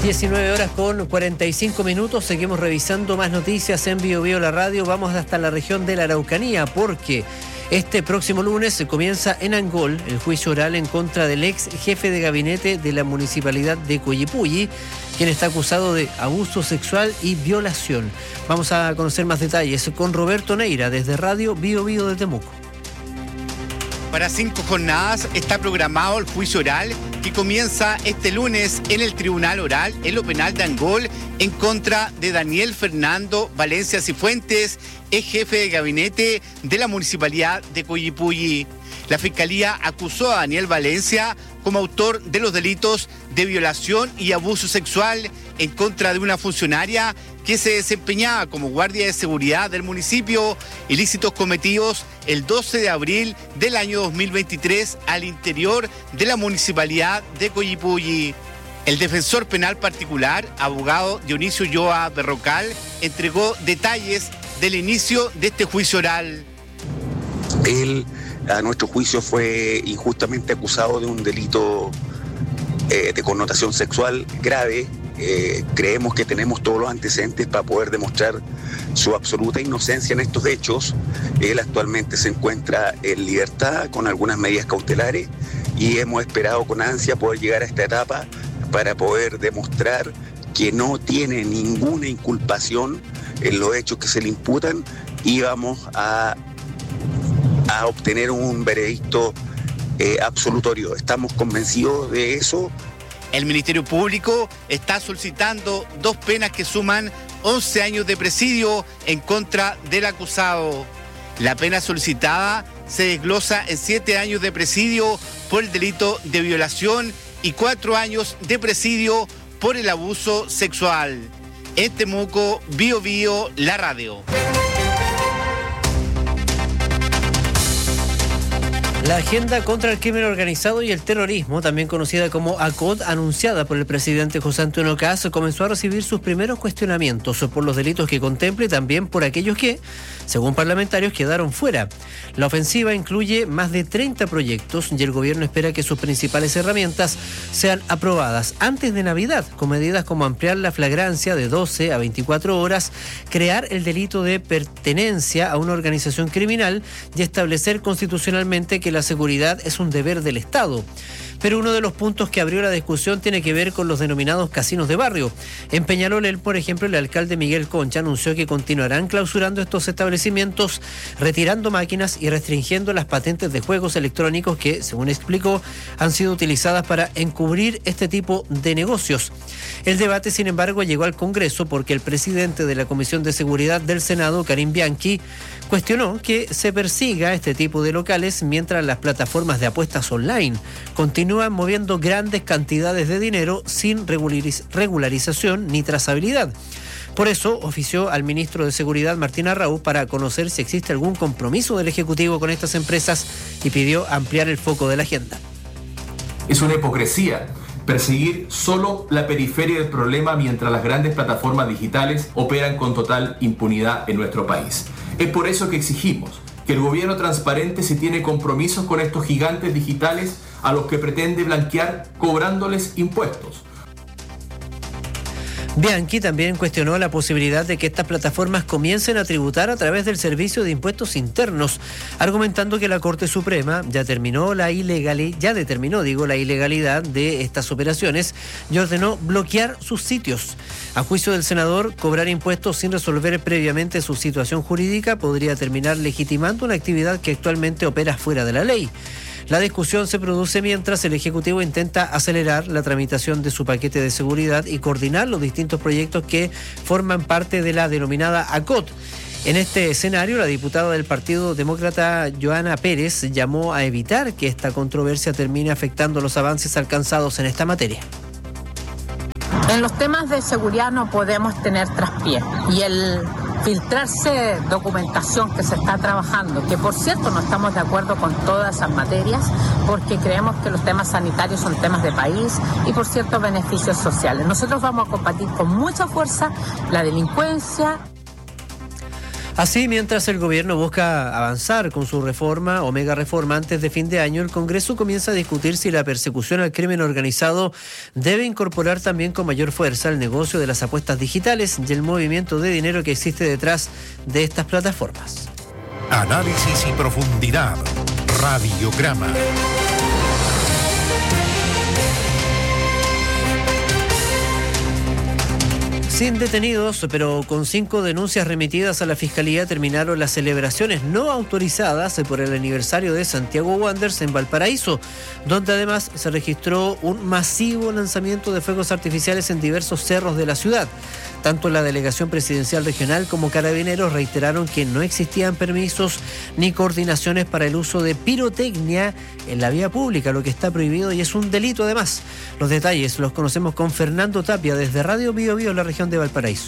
19 horas con 45 minutos, seguimos revisando más noticias en Bio Bio la radio. Vamos hasta la región de la Araucanía porque este próximo lunes se comienza en Angol el juicio oral en contra del ex jefe de gabinete de la municipalidad de Coyipulli, quien está acusado de abuso sexual y violación. Vamos a conocer más detalles con Roberto Neira desde Radio Bio Bio de Temuco. Para 5 jornadas está programado el juicio oral que comienza este lunes en el Tribunal Oral en lo penal de Angol en contra de Daniel Fernando Valencia Cifuentes, ex jefe de gabinete de la municipalidad de Coyipulli. La Fiscalía acusó a Daniel Valencia como autor de los delitos de violación y abuso sexual en contra de una funcionaria que se desempeñaba como guardia de seguridad del municipio, ilícitos cometidos el 12 de abril del año 2023 al interior de la municipalidad de Coyipulli. El defensor penal particular, abogado Dionisio Ulloa Berrocal, entregó detalles del inicio de este juicio oral. Él, a nuestro juicio, fue injustamente acusado de un delito de connotación sexual grave. Creemos que tenemos todos los antecedentes para poder demostrar su absoluta inocencia en estos hechos. Él actualmente se encuentra en libertad con algunas medidas cautelares y hemos esperado con ansia poder llegar a esta etapa para poder demostrar que no tiene ninguna inculpación en los hechos que se le imputan y vamos a obtener un veredicto absolutorio. Estamos convencidos de eso. El Ministerio Público está solicitando 2 penas que suman 11 años de presidio en contra del acusado. La pena solicitada se desglosa en 7 años de presidio por el delito de violación y 4 años de presidio por el abuso sexual. En Temuco, Bio Bio, la radio. La agenda contra el crimen organizado y el terrorismo, también conocida como ACOT, anunciada por el presidente José Antonio Kast, comenzó a recibir sus primeros cuestionamientos por los delitos que contempla y también por aquellos que, según parlamentarios, quedaron fuera. La ofensiva incluye más de 30 proyectos y el gobierno espera que sus principales herramientas sean aprobadas antes de Navidad, con medidas como ampliar la flagrancia de 12 a 24 horas, crear el delito de pertenencia a una organización criminal y establecer constitucionalmente que la seguridad es un deber del Estado. Pero uno de los puntos que abrió la discusión tiene que ver con los denominados casinos de barrio. En Peñalolén, por ejemplo, el alcalde Miguel Concha anunció que continuarán clausurando estos establecimientos, retirando máquinas y restringiendo las patentes de juegos electrónicos que, según explicó, han sido utilizadas para encubrir este tipo de negocios. El debate, sin embargo, llegó al Congreso porque el presidente de la Comisión de Seguridad del Senado, Karim Bianchi, cuestionó que se persiga este tipo de locales mientras las plataformas de apuestas online continúan moviendo grandes cantidades de dinero sin regularización ni trazabilidad. Por eso ofició al ministro de Seguridad, Martín Arrau, para conocer si existe algún compromiso del Ejecutivo con estas empresas y pidió ampliar el foco de la agenda. Es una hipocresía perseguir solo la periferia del problema mientras las grandes plataformas digitales operan con total impunidad en nuestro país. Es por eso que exigimos que el gobierno transparente si tiene compromisos con estos gigantes digitales a los que pretende blanquear cobrándoles impuestos. Bianchi también cuestionó la posibilidad de que estas plataformas comiencen a tributar a través del Servicio de Impuestos Internos, argumentando que la Corte Suprema ya determinó la ilegalidad de estas operaciones y ordenó bloquear sus sitios. A juicio del senador, cobrar impuestos sin resolver previamente su situación jurídica podría terminar legitimando una actividad que actualmente opera fuera de la ley. La discusión se produce mientras el Ejecutivo intenta acelerar la tramitación de su paquete de seguridad y coordinar los distintos proyectos que forman parte de la denominada ACOT. En este escenario, la diputada del Partido Demócrata, Joana Pérez, llamó a evitar que esta controversia termine afectando los avances alcanzados en esta materia. En los temas de seguridad no podemos tener traspié y el filtrarse documentación que se está trabajando, que por cierto no estamos de acuerdo con todas esas materias porque creemos que los temas sanitarios son temas de país y por cierto beneficios sociales. Nosotros vamos a combatir con mucha fuerza la delincuencia. Así, mientras el gobierno busca avanzar con su reforma o mega reforma antes de fin de año, el Congreso comienza a discutir si la persecución al crimen organizado debe incorporar también con mayor fuerza el negocio de las apuestas digitales y el movimiento de dinero que existe detrás de estas plataformas. Análisis y profundidad. Radiograma. Sin detenidos, pero con 5 denuncias remitidas a la Fiscalía, terminaron las celebraciones no autorizadas por el aniversario de Santiago Wanderers en Valparaíso, donde además se registró un masivo lanzamiento de fuegos artificiales en diversos cerros de la ciudad. Tanto la Delegación Presidencial Regional como Carabineros reiteraron que no existían permisos ni coordinaciones para el uso de pirotecnia en la vía pública, lo que está prohibido y es un delito además. Los detalles los conocemos con Fernando Tapia desde Radio Bío Bío en la región de Valparaíso.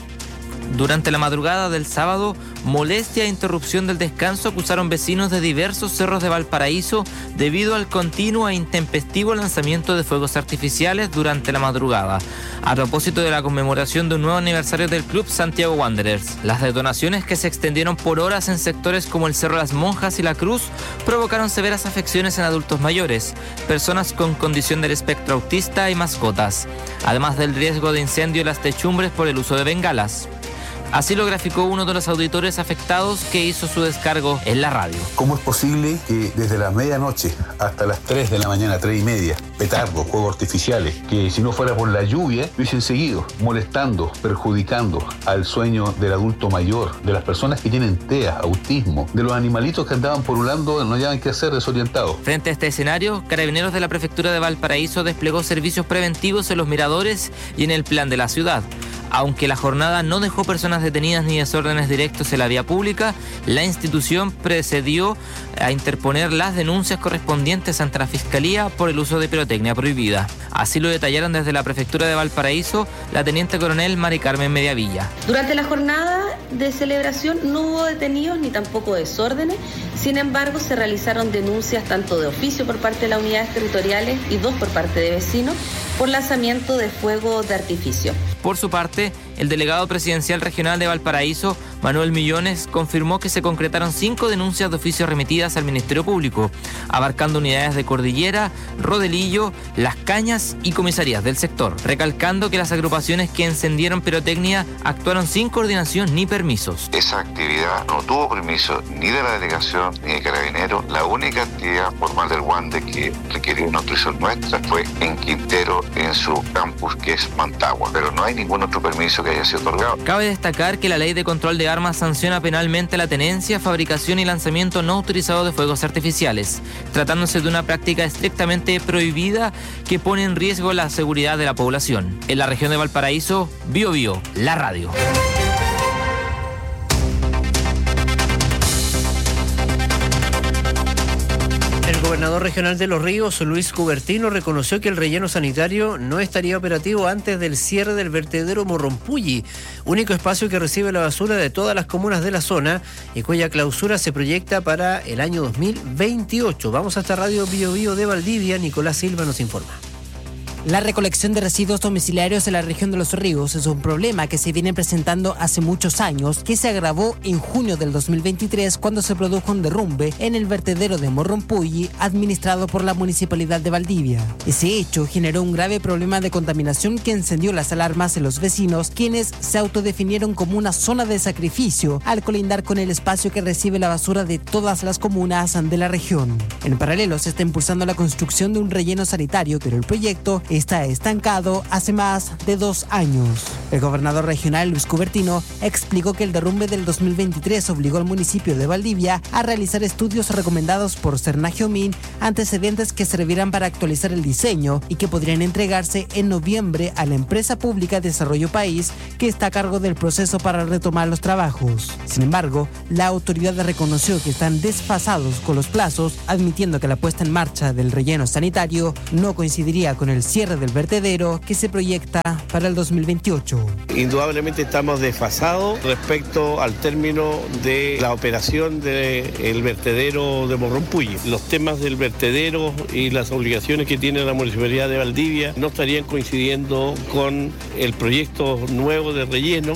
Durante la madrugada del sábado, molestia e interrupción del descanso acusaron vecinos de diversos cerros de Valparaíso debido al continuo e intempestivo lanzamiento de fuegos artificiales durante la madrugada. A propósito de la conmemoración de un nuevo aniversario del club Santiago Wanderers, las detonaciones que se extendieron por horas en sectores como el Cerro Las Monjas y La Cruz provocaron severas afecciones en adultos mayores, personas con condición del espectro autista y mascotas, además del riesgo de incendio en las techumbres por el uso de bengalas. Así lo graficó uno de los auditores afectados que hizo su descargo en la radio. ¿Cómo es posible que desde la medianoche hasta las 3 de la mañana, 3:30, petardos, fuegos artificiales, que si no fuera por la lluvia, hubiesen seguido molestando, perjudicando al sueño del adulto mayor, de las personas que tienen TEA, autismo, de los animalitos que andaban porulando, no hallaban qué hacer, desorientados? Frente a este escenario, Carabineros de la Prefectura de Valparaíso desplegó servicios preventivos en los miradores y en el plan de la ciudad. Aunque la jornada no dejó personas detenidas ni desórdenes directos en la vía pública, la institución procedió a interponer las denuncias correspondientes ante la Fiscalía por el uso de pirotecnia prohibida. Así lo detallaron desde la Prefectura de Valparaíso la Teniente Coronel Mari Carmen Mediavilla. Durante la jornada de celebración no hubo detenidos ni tampoco desórdenes, sin embargo se realizaron denuncias tanto de oficio por parte de las unidades territoriales y 2 por parte de vecinos por lanzamiento de fuegos de artificio. Por su parte, el delegado presidencial regional de Valparaíso, Manuel Millones, confirmó que se concretaron 5 denuncias de oficio remitidas al Ministerio Público, abarcando unidades de Cordillera, Rodelillo, Las Cañas y comisarías del sector, recalcando que las agrupaciones que encendieron pirotecnia actuaron sin coordinación ni permisos. Esa actividad no tuvo permiso ni de la delegación ni de Carabineros. La única actividad formal del WANDE que requirió una autorización nuestra fue en Quintero, en su campus que es Mantagua, pero no hay ningún otro permiso que haya sido otorgado. Cabe destacar que la Ley de Control de Armas sanciona penalmente la tenencia, fabricación y lanzamiento no autorizado de fuegos artificiales, tratándose de una práctica estrictamente prohibida que pone en riesgo la seguridad de la población. En la región de Valparaíso, Bío Bío, la radio. El gobernador regional de Los Ríos, Luis Cubertino, reconoció que el relleno sanitario no estaría operativo antes del cierre del vertedero Morrompulli, único espacio que recibe la basura de todas las comunas de la zona y cuya clausura se proyecta para el año 2028. Vamos hasta Radio Bío Bío de Valdivia. Nicolás Silva nos informa. La recolección de residuos domiciliarios en la región de Los Ríos es un problema que se viene presentando hace muchos años, que se agravó en junio del 2023 cuando se produjo un derrumbe en el vertedero de Morrompulli administrado por la Municipalidad de Valdivia. Ese hecho generó un grave problema de contaminación que encendió las alarmas en los vecinos, quienes se autodefinieron como una zona de sacrificio al colindar con el espacio que recibe la basura de todas las comunas de la región. En paralelo se está impulsando la construcción de un relleno sanitario, pero el proyecto está estancado hace más de 2 años. El gobernador regional Luis Cubertino explicó que el derrumbe del 2023 obligó al municipio de Valdivia a realizar estudios recomendados por Cernagiomín, antecedentes que servirán para actualizar el diseño y que podrían entregarse en noviembre a la empresa pública Desarrollo País, que está a cargo del proceso para retomar los trabajos. Sin embargo, la autoridad reconoció que están desfasados con los plazos, admitiendo que la puesta en marcha del relleno sanitario no coincidiría con el cierre del vertedero que se proyecta para el 2028. Indudablemente estamos desfasados respecto al término de la operación del vertedero de Morrompulli. Los temas del vertedero y las obligaciones que tiene la Municipalidad de Valdivia no estarían coincidiendo con el proyecto nuevo de relleno.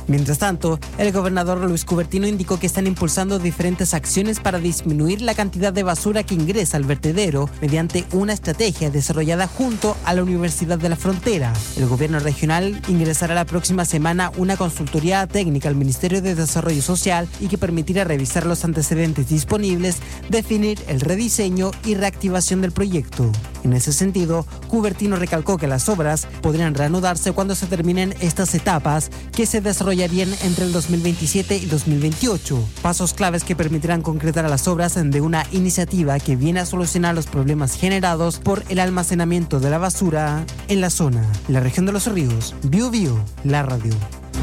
Mientras tanto, el gobernador Luis Cubertino indicó que están impulsando diferentes acciones para disminuir la cantidad de basura que ingresa al vertedero mediante una estrategia desarrollada junto a la Universidad de la Frontera. El gobierno regional ingresará la próxima semana una consultoría técnica al Ministerio de Desarrollo Social y que permitirá revisar los antecedentes disponibles, definir el rediseño y reactivación del proyecto. En ese sentido, Cubertino recalcó que las obras podrían reanudarse cuando se terminen estas etapas que se desarrollarían entre el 2027 y 2028, pasos claves que permitirán concretar las obras de una iniciativa que viene a solucionar los problemas generados por el almacenamiento de la basura en la zona. En la región de Los Ríos, Biobío, la radio.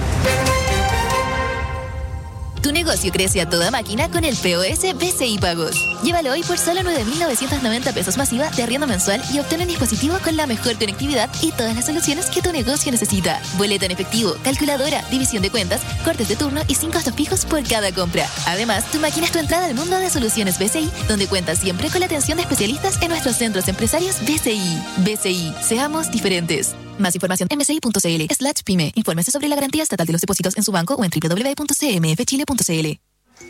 Tu negocio crece a toda máquina con el POS BCI Pagos. Llévalo hoy por solo 9.990 pesos masiva de arriendo mensual y obtén un dispositivo con la mejor conectividad y todas las soluciones que tu negocio necesita. Boleto en efectivo, calculadora, división de cuentas, cortes de turno y 5 costos fijos por cada compra. Además, tu máquina es tu entrada al mundo de soluciones BCI, donde cuentas siempre con la atención de especialistas en nuestros centros empresarios BCI. BCI, seamos diferentes. Más información en bci.cl/pyme. Infórmese sobre la garantía estatal de los depósitos en su banco o en www.cmfchile.cl.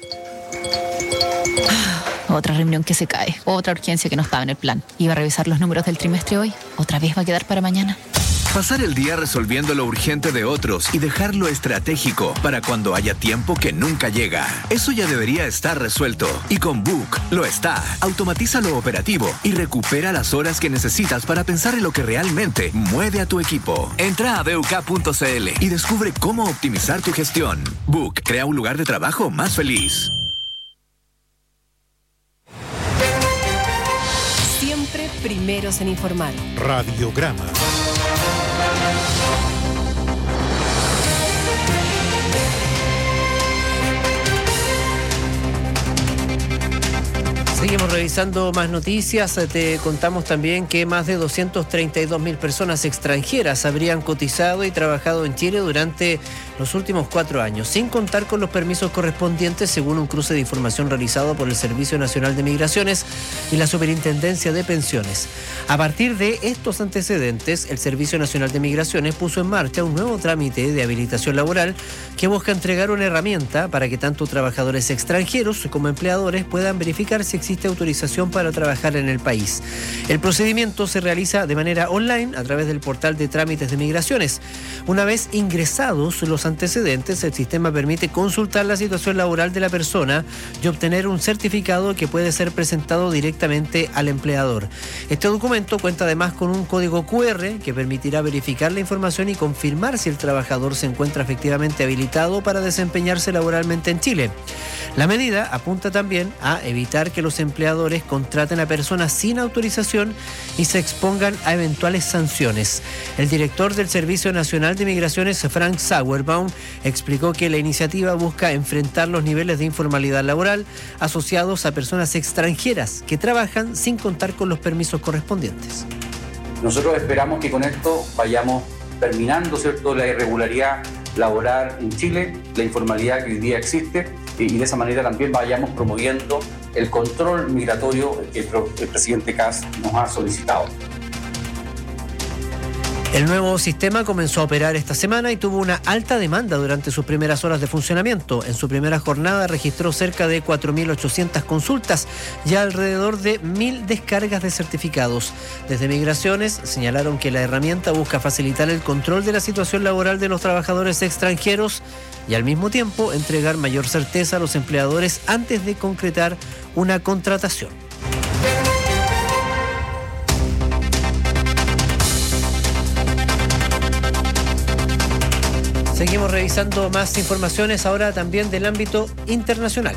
Otra reunión que se cae, otra urgencia que no estaba en el plan. Iba a revisar los números del trimestre hoy, otra vez va a quedar para mañana. Pasar el día resolviendo lo urgente de otros y dejar lo estratégico para cuando haya tiempo que nunca llega. Eso ya debería estar resuelto. Y con Book lo está. Automatiza lo operativo y recupera las horas que necesitas para pensar en lo que realmente mueve a tu equipo. Entra a buk.cl y descubre cómo optimizar tu gestión. Book crea un lugar de trabajo más feliz. Siempre primeros en informar. Radiograma. Seguimos revisando más noticias. Te contamos también que más de 232.000 personas extranjeras habrían cotizado y trabajado en Chile durante los últimos 4 años, sin contar con los permisos correspondientes, según un cruce de información realizado por el Servicio Nacional de Migraciones y la Superintendencia de Pensiones. A partir de estos antecedentes, el Servicio Nacional de Migraciones puso en marcha un nuevo trámite de habilitación laboral que busca entregar una herramienta para que tanto trabajadores extranjeros como empleadores puedan verificar si existe autorización para trabajar en el país. El procedimiento se realiza de manera online a través del portal de trámites de migraciones. Una vez ingresados los antecedentes, el sistema permite consultar la situación laboral de la persona y obtener un certificado que puede ser presentado directamente al empleador. Este documento cuenta además con un código QR que permitirá verificar la información y confirmar si el trabajador se encuentra efectivamente habilitado para desempeñarse laboralmente en Chile. La medida apunta también a evitar que los empleadores contraten a personas sin autorización y se expongan a eventuales sanciones. El director del Servicio Nacional de Migraciones, Frank Sauerbaum, explicó que la iniciativa busca enfrentar los niveles de informalidad laboral asociados a personas extranjeras que trabajan sin contar con los permisos correspondientes. Nosotros esperamos que con esto vayamos terminando, ¿cierto?, la irregularidad laboral en Chile, la informalidad que hoy día existe, y de esa manera también vayamos promoviendo el control migratorio que el presidente Kast nos ha solicitado. El nuevo sistema comenzó a operar esta semana y tuvo una alta demanda durante sus primeras horas de funcionamiento. En su primera jornada registró cerca de 4.800 consultas y alrededor de 1.000 descargas de certificados. Desde Migraciones señalaron que la herramienta busca facilitar el control de la situación laboral de los trabajadores extranjeros y al mismo tiempo entregar mayor certeza a los empleadores antes de concretar una contratación. Seguimos revisando más informaciones ahora también del ámbito internacional.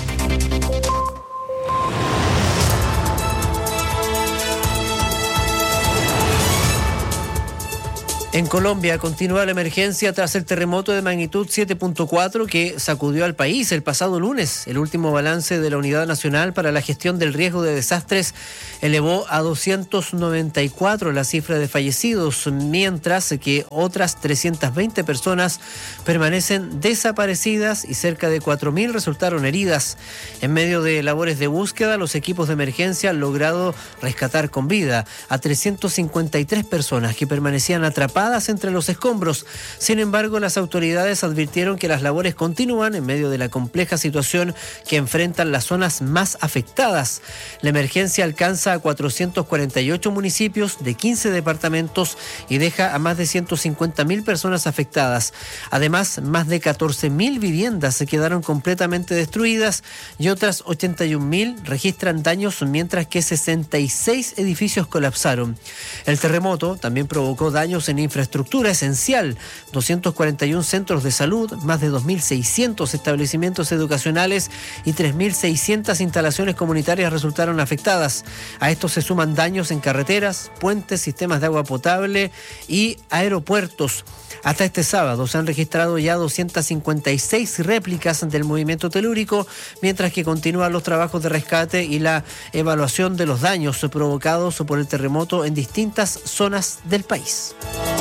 En Colombia continúa la emergencia tras el terremoto de magnitud 7.4 que sacudió al país el pasado lunes. El último balance de la Unidad Nacional para la Gestión del Riesgo de Desastres elevó a 294 la cifra de fallecidos, mientras que otras 320 personas permanecen desaparecidas y cerca de 4.000 resultaron heridas. En medio de labores de búsqueda, los equipos de emergencia han logrado rescatar con vida a 353 personas que permanecían atrapadas atrapadas entre los escombros. Sin embargo, las autoridades advirtieron que las labores continúan en medio de la compleja situación que enfrentan las zonas más afectadas. La emergencia alcanza a 448 municipios de 15 departamentos y deja a más de 150.000 personas afectadas. Además, más de 14.000 viviendas se quedaron completamente destruidas y otras 81.000 registran daños, mientras que 66 edificios colapsaron. El terremoto también provocó daños en infraestructura esencial, 241 centros de salud, más de 2.600 establecimientos educacionales y 3.600 instalaciones comunitarias resultaron afectadas. A esto se suman daños en carreteras, puentes, sistemas de agua potable y aeropuertos. Hasta este sábado se han registrado ya 256 réplicas del movimiento telúrico, mientras que continúan los trabajos de rescate y la evaluación de los daños provocados por el terremoto en distintas zonas del país.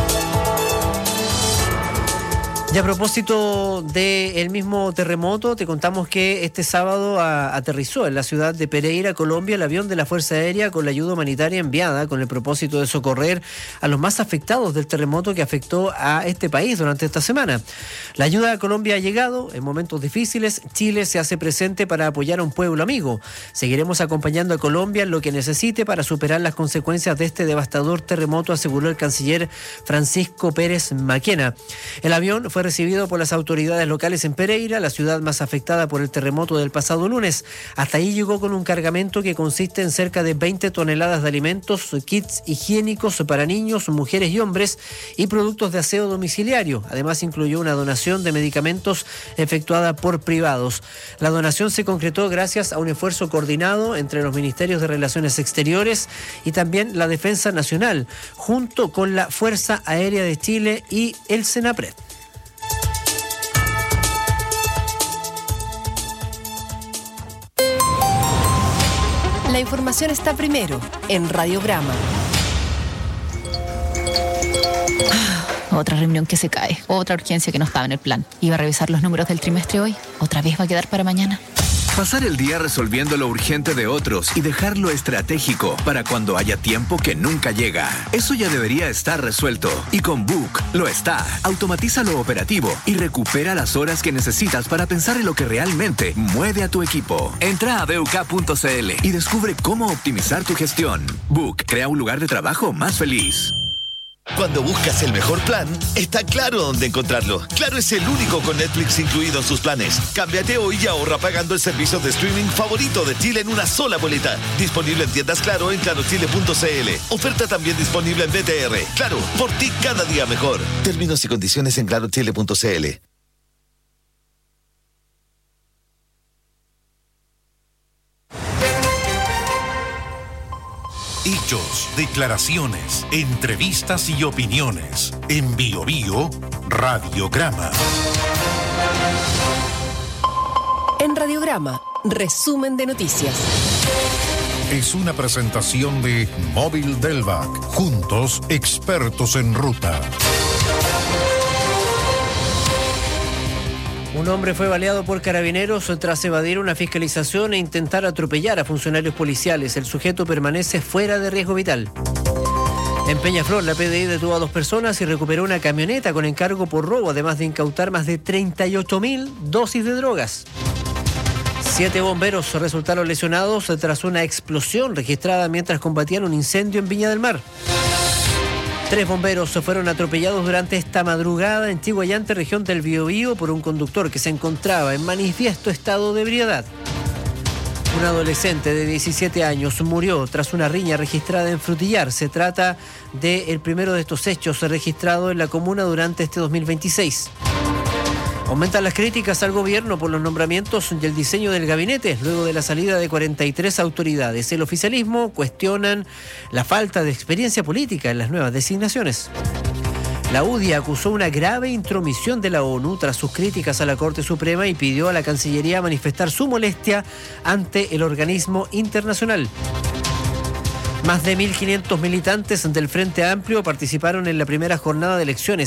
Y a propósito del mismo terremoto, te contamos que este sábado aterrizó en la ciudad de Pereira, Colombia, el avión de la Fuerza Aérea con la ayuda humanitaria enviada con el propósito de socorrer a los más afectados del terremoto que afectó a este país durante esta semana. La ayuda a Colombia ha llegado en momentos difíciles. Chile se hace presente para apoyar a un pueblo amigo. Seguiremos acompañando a Colombia en lo que necesite para superar las consecuencias de este devastador terremoto, aseguró el canciller Francisco Pérez Maquena. El avión fue recibido por las autoridades locales en Pereira, la ciudad más afectada por el terremoto del pasado lunes. Hasta ahí llegó con un cargamento que consiste en cerca de 20 toneladas de alimentos, kits higiénicos para niños, mujeres y hombres y productos de aseo domiciliario. Además, incluyó una donación de medicamentos efectuada por privados. La donación se concretó gracias a un esfuerzo coordinado entre los Ministerios de Relaciones Exteriores y también la Defensa Nacional, junto con la Fuerza Aérea de Chile y el Senapred. La información está primero en Radiograma. Otra reunión que se cae, otra urgencia que no estaba en el plan. Iba a revisar los números del trimestre hoy, otra vez va a quedar para mañana. Pasar el día resolviendo lo urgente de otros y dejar lo estratégico para cuando haya tiempo que nunca llega. Eso ya debería estar resuelto. Y con Book lo está. Automatiza lo operativo y recupera las horas que necesitas para pensar en lo que realmente mueve a tu equipo. Entra a BUK.cl y descubre cómo optimizar tu gestión. Book crea un lugar de trabajo más feliz. Cuando buscas el mejor plan, está claro dónde encontrarlo. Claro es el único con Netflix incluido en sus planes. Cámbiate hoy y ahorra pagando el servicio de streaming favorito de Chile en una sola boleta. Disponible en tiendas Claro en clarochile.cl. Oferta también disponible en BTR. Claro, por ti cada día mejor. Términos y condiciones en clarochile.cl. Hechos, declaraciones, entrevistas y opiniones. En Bio Bio, Radiograma. En Radiograma, resumen de noticias. Es una presentación de Móvil Delvac. Juntos, expertos en ruta. Un hombre fue baleado por carabineros tras evadir una fiscalización e intentar atropellar a funcionarios policiales. El sujeto permanece fuera de riesgo vital. En Peñaflor, la PDI detuvo a 2 personas y recuperó una camioneta con encargo por robo, además de incautar más de 38.000 dosis de drogas. 7 bomberos resultaron lesionados tras una explosión registrada mientras combatían un incendio en Viña del Mar. 3 bomberos fueron atropellados durante esta madrugada en Chiguayante, región del Biobío, por un conductor que se encontraba en manifiesto estado de ebriedad. Un adolescente de 17 años murió tras una riña registrada en Frutillar. Se trata del primero de estos hechos registrado en la comuna durante este 2026. Aumentan las críticas al gobierno por los nombramientos y el diseño del gabinete luego de la salida de 43 autoridades. El oficialismo cuestionan la falta de experiencia política en las nuevas designaciones. La UDI acusó una grave intromisión de la ONU tras sus críticas a la Corte Suprema y pidió a la Cancillería manifestar su molestia ante el organismo internacional. Más de 1.500 militantes del Frente Amplio participaron en la primera jornada de elecciones